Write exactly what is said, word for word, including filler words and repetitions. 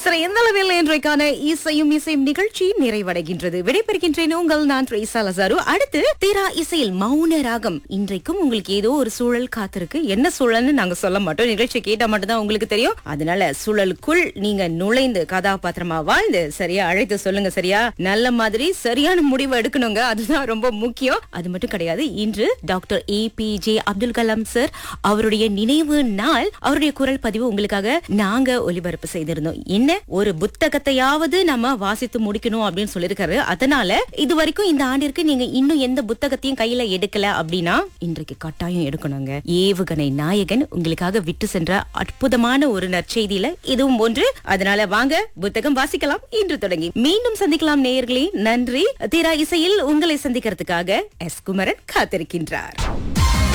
சரி, எந்த அளவில் இன்றைக்கான இசையும் இசையும் நிகழ்ச்சி நிறைவடைகின்றது. விடைபெறுகின்றேன் உங்கள் நான் ட்ரேசா லசாரு. அடுத்து தீரா இசையில் மௌன ராகம். இன்றைக்கும் உங்களுக்கு ஏதோ ஒரு சூழல் காத்திருக்கு. என்ன சூழல்னு நாங்க சொல்ல மாட்டோம். நிகழ்ச்சி கேட்டா மட்டும்தான் உங்களுக்கு தெரியும். அதனால சூழலுக்குள் நீங்க நுழைந்து கதாபாத்திரமா வாழ்ந்து சரியா அழைத்து சொல்லுங்க. சரியா, நல்ல மாதிரி சரியான முடிவு எடுக்கணுங்க. அதுதான் ரொம்ப முக்கியம். அது மட்டும் கிடையாது, இன்று doctor A B J Abdul Kalam sir அவருடைய நினைவு நாள். அவருடைய குரல் பதிவு உங்களுக்காக நாங்க ஒலிபரப்பு செய்திருந்தோம். என்ன ஒரு புத்தகத்தையாவது நம்ம வாசித்து முடிக்கணும் அப்படின்னு சொல்லிருக்காரு. அதனால இது வரைக்கும் இந்த ஆண்டிற்கு நீங்க இன்னும் எந்த புத்தகத்தையும் கையில எடுக்கல அப்படின்னா இன்றைக்கு கட்டாயம் எடுக்கணுங்க. ஏவுகணை நாயகன் உங்களுக்காக விட்டு சென்ற அற்புதமான ஒரு நற்செய்தியில இதுவும் ஒன்று. அதனால வாங்க புத்தகம் வாசிக்கலாம். இன்று தொடங்கி மீண்டும் சந்திக்கலாம் நேயர்களே. நன்றி. தீரா இசையில் உங்களை சந்திக்கிறதுக்காக எஸ் குமரன் காத்திருக்கின்றார்.